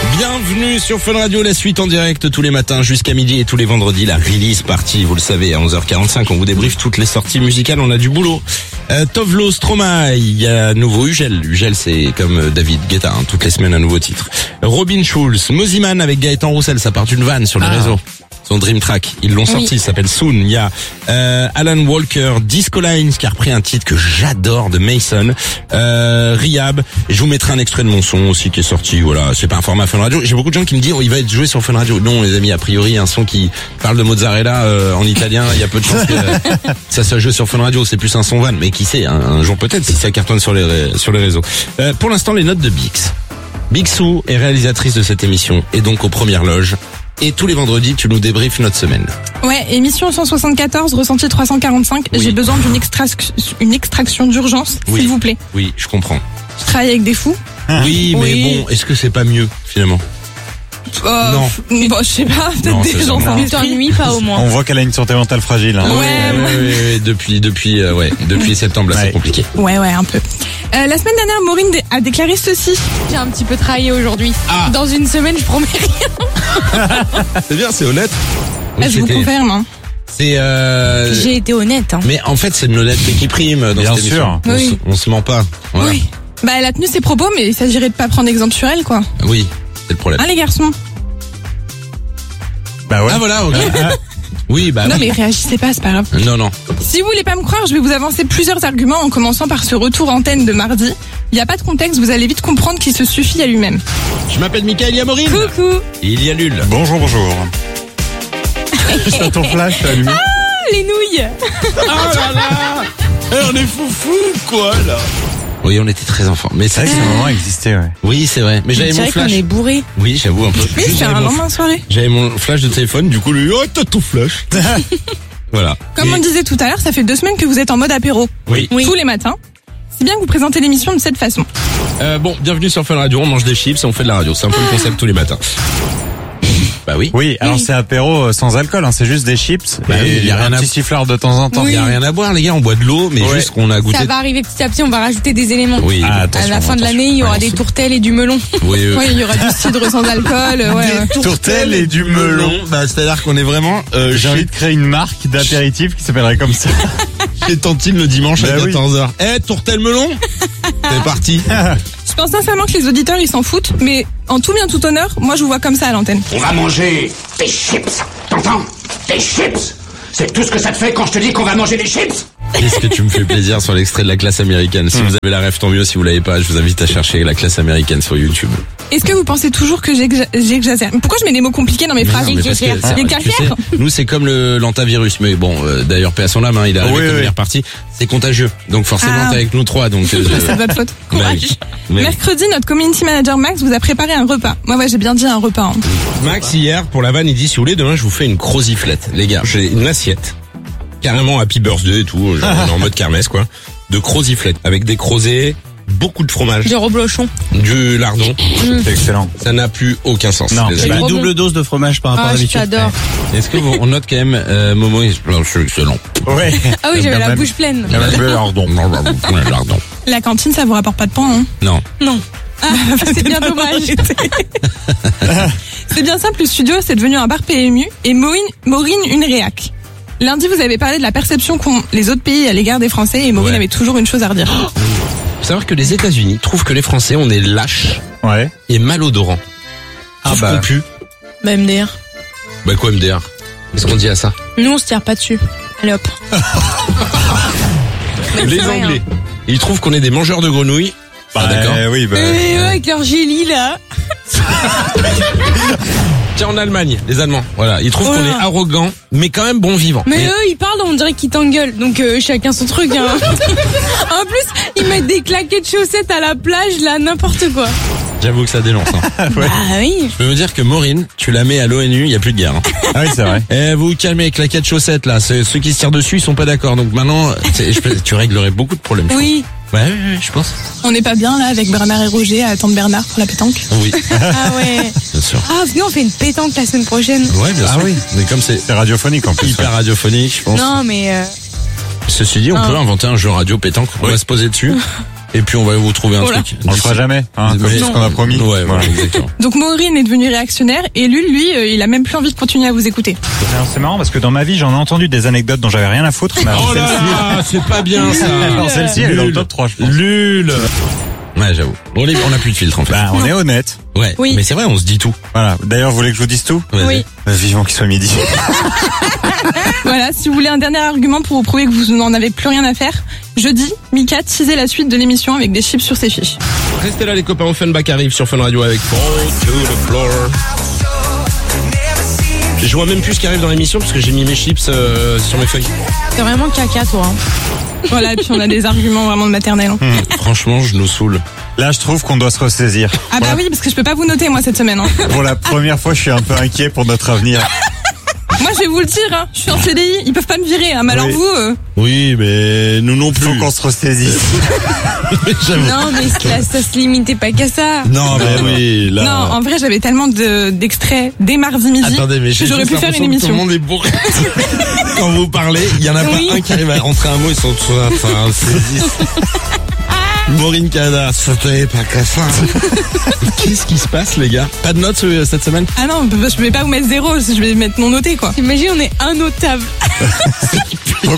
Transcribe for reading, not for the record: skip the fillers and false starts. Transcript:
Bienvenue sur Fun Radio, la suite en direct tous les matins jusqu'à midi et tous les vendredis, la release party, vous le savez, à 11h45, on vous débriefe toutes les sorties musicales, on a du boulot. Tovlo, Stromae, il y a nouveau Ugel. Ugel, c'est comme David Guetta, hein, toutes les semaines un nouveau titre. Robin Schulz, Moziman avec Gaëtan Roussel, ça part d'une vanne sur les réseaux. Son Dream Track, ils l'ont sorti, ça s'appelle Soon. Il y a Alan Walker, Disco Lines qui a repris un titre que j'adore de Mason, Rihab, et je vous mettrai un extrait de mon son aussi qui est sorti. Voilà, c'est pas un format Fun Radio. J'ai beaucoup de gens qui me disent il va être joué sur Fun Radio. Non les amis, a priori un son qui parle de mozzarella en italien, il y a peu de chances que ça soit joué sur Fun Radio. C'est plus un son van, mais qui sait, un jour peut-être si ça cartonne sur les réseaux. Pour l'instant les notes de Bix. Bixou est réalisatrice de cette émission et donc aux premières loges. Et tous les vendredis, tu nous débriefes notre semaine. Ouais, émission 174, ressenti 345. Oui. J'ai besoin d'une extraction d'urgence, s'il vous plaît. Oui, je comprends. Je travaille avec des fous. Oui, mais bon, est-ce que c'est pas mieux, finalement? Non. Bon, je sais pas, peut-être des gens s'ennuient pas au moins. On voit qu'elle a une santé mentale fragile. Hein. Ouais, depuis septembre, là, c'est compliqué. Ouais, un peu. La semaine dernière, Maureen a déclaré ceci. J'ai un petit peu travaillé aujourd'hui. Dans une semaine, je promets rien. C'est bien, c'est honnête. Je vous confirme. Hein. J'ai été honnête. Hein. Mais en fait, c'est de l'honnêteté qui prime dans cette émission. Oui. On se ment pas. Voilà. Oui. Bah, elle a tenu ses propos, mais il s'agirait de pas prendre exemple sur elle, quoi. Oui, c'est le problème. Ah, les garçons. Bah ouais. Ah voilà, ok. Oui, bah non, mais réagissez pas, c'est pas grave. Non. Si vous voulez pas me croire, je vais vous avancer plusieurs arguments en commençant par ce retour antenne de mardi. Il y a pas de contexte, vous allez vite comprendre qu'il se suffit à lui-même. Je m'appelle Mickaël, il y a Maureen. Coucou. Et il y a Lul. Bonjour. Juste à ton flash, t'as allumé. Ah, les nouilles. Oh là là. On est foufou, quoi, là. Oui, on était très enfants. Mais ça, c'est un moment existé, ouais. Oui, c'est vrai. Mais j'avais mon flash. On est bourré. Oui, j'avoue un peu. Oui, c'est un lendemain de soirée. J'avais mon flash de téléphone, du coup, lui, oh, t'as ton flash. Voilà. Comme on disait tout à l'heure, ça fait 2 semaines que vous êtes en mode apéro. Oui. Tous les matins. C'est bien que vous présentez l'émission de cette façon. Bon, bienvenue sur Fun Radio, on mange des chips et on fait de la radio. C'est un peu le concept tous les matins. Bah oui. Oui, alors c'est apéro sans alcool, hein, c'est juste des chips. Bah et il y a un petit siffleur de temps en temps. Il y a rien à boire, les gars, on boit de l'eau, mais juste qu'on a goûté. Ça va arriver petit à petit, on va rajouter des éléments. Oui. À la fin de l'année, il y aura des tourtelles et du melon. Oui, il y aura du cidre sans alcool. Des tourtelles et du melon. Bah, c'est-à-dire qu'on est vraiment, j'ai envie de créer une marque d'apéritif qui s'appellerait comme ça. Chez Tantine le dimanche à 14h. Tourtelle melon? C'est parti. Je pense sincèrement que les auditeurs ils s'en foutent, mais en tout bien tout honneur, moi je vous vois comme ça à l'antenne. On va manger des chips, t'entends? Des chips. C'est tout ce que ça te fait quand je te dis qu'on va manger des chips? Est-ce que tu me fais plaisir sur l'extrait de La Classe Américaine? Si vous avez la ref, tant mieux. Si vous l'avez pas, je vous invite à chercher La Classe Américaine sur YouTube. Est-ce que vous pensez toujours que j'exagère? Pourquoi je mets des mots compliqués dans mes phrases? Nous c'est comme l'antavirus, mais bon, d'ailleurs paix à son âme, hein, il est arrivé comme il est reparti. C'est contagieux, donc forcément t'es avec nous trois, donc. C'est de votre faute. Courage. Mercredi, notre community manager Max vous a préparé un repas. Moi j'ai bien dit un repas. Hein. Max hier pour la vanne, il dit si vous voulez demain je vous fais une croziflette, les gars. J'ai une assiette. Carrément happy birthday et tout, genre en mode kermesse quoi. De croziflette avec des crozets, beaucoup de fromage. Du reblochon. Du lardon. C'est excellent. Ça n'a plus aucun sens. Non, c'est une double dose de fromage par rapport à l'habitude. J'adore. Est-ce que on note quand même Momo c'est excellent. Ouais. Ah oui, j'avais la bouche pleine. Le lardon. La cantine ça vous rapporte pas de pain hein? Non. Ah, c'est bien dommage. C'est bien simple, le studio c'est devenu un bar PMU et Maureen une réac. Lundi, vous avez parlé de la perception qu'ont les autres pays à l'égard des Français et Maureen avait toujours une chose à redire. Faut savoir que les États-Unis trouvent que les Français, on est lâches et malodorants. Qu'on pue. Bah MDR. Bah quoi MDR? Qu'est-ce qu'on dit à ça? Nous, on se tire pas dessus. Allez hop. Les Anglais, ils trouvent qu'on est des mangeurs de grenouilles. D'accord. Oui, avec leur gélie là. Tiens, en Allemagne, les Allemands, voilà, ils trouvent qu'on est arrogant, mais quand même bon vivant. Mais eux, ils parlent, on dirait qu'ils t'engueulent, donc chacun son truc. Hein. En plus, ils mettent des claquettes de chaussettes à la plage, là, n'importe quoi. J'avoue que ça dénonce. Hein. Bah oui. Je peux vous dire que Maureen, tu la mets à l'ONU, il y a plus de guerre. Hein. Ah oui, c'est vrai. Vous calmez avec claquettes de chaussettes là, ceux qui se tirent dessus, ils sont pas d'accord. Donc maintenant, tu réglerais beaucoup de problèmes. Oui. Ouais, je pense. On n'est pas bien là avec Bernard et Roger à attendre Bernard pour la pétanque? Oui. Ah ouais. Bien sûr. Ah, venez, on fait une pétanque la semaine prochaine. Ouais, bien sûr. Ah oui. Mais comme c'est radiophonique en plus. Hyper radiophonique, je pense. Non, mais Ceci dit, on peut inventer un jeu radio pétanque. On va se poser dessus. Et puis on va vous trouver un Voilà. truc. On le fera jamais, hein, comme Mais- ce qu'on a promis. Ouais, voilà, exactement. Donc Maureen est devenue réactionnaire et lui, il a même plus envie de continuer à vous écouter. Alors, c'est marrant parce que dans ma vie, j'en ai entendu des anecdotes dont j'avais rien à foutre. Mais alors, Oh là là, c'est pas bien ça. alors, celle-ci, elle est dans le top 3, je pense. Lul. Ouais, j'avoue. On a plus de filtre en fait. Bah, on est honnête. Ouais. Oui. Mais c'est vrai, on se dit tout. Voilà. D'ailleurs, vous voulez que je vous dise tout? Vas-y. Oui. Vivement qu'il soit midi. Voilà, si vous voulez un dernier argument pour vous prouver que vous n'en avez plus rien à faire, jeudi, Mika teasait la suite de l'émission avec des chips sur ses fiches. Restez là les copains, Offenbach arrive sur Fun Radio avec Fall to the Floor. Je vois même plus ce qui arrive dans l'émission parce que j'ai mis mes chips sur mes feuilles. C'est vraiment caca, toi. Voilà, et puis on a des arguments vraiment de maternelle. Hein. Franchement, je nous saoule. Là, je trouve qu'on doit se ressaisir. Ah bah oui, parce que je peux pas vous noter, moi, cette semaine. Hein. Pour la première fois, je suis un peu inquiet pour notre avenir. Moi, je vais vous le dire, hein. Je suis en CDI, ils peuvent pas me virer. Hein. Mais alors Oui. vous... Oui, mais nous non plus. Faut qu'on se ressaisisse. J'avoue. Non, mais ça se limitait pas qu'à ça. Non, mais oui, là. Non, en vrai, j'avais tellement d'extraits dès mardi midi Attendez, mais que j'ai j'aurais juste pu faire une l'impression que émission. Tout le monde est bourré. Quand vous parlez, il y en a Oui. pas un qui arrive à rentrer un mot, ils sont tous enfin, saisissent. Maureen Canada, c'était pas qu'à ça. Qu'est-ce qui se passe, les gars? Pas de notes cette semaine? Ah non, je vais pas vous mettre 0, je vais mettre non noté, quoi. Imagine, on est un notable.